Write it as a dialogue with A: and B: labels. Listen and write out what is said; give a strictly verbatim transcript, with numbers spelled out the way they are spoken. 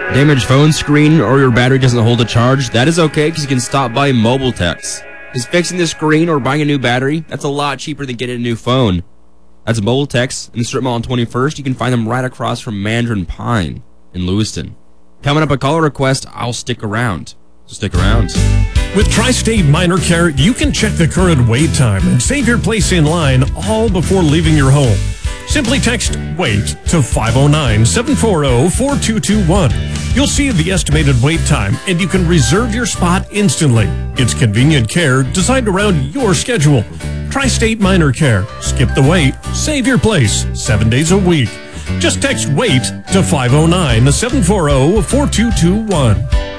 A: Damaged phone screen or your battery doesn't hold a charge? That is okay because you can stop by Mobile Techs. Is fixing the screen or buying a new battery? That's a lot cheaper than getting a new phone. That's Mobile Techs in the strip mall on twenty-first. You can find them right across from Mandarin Pine in Lewiston. Coming up a caller request, I'll stick around. So stick around.
B: With Tri-State Minor Care, you can check the current wait time and save your place in line all before leaving your home. Simply text WAIT to five oh nine, seven four zero, four two two one. You'll see the estimated wait time, and you can reserve your spot instantly. It's convenient care designed around your schedule. Tri-State Minor Care. Skip the wait. Save your place. Seven days a week. Just text WAIT to five oh nine, seven four zero, four two two one.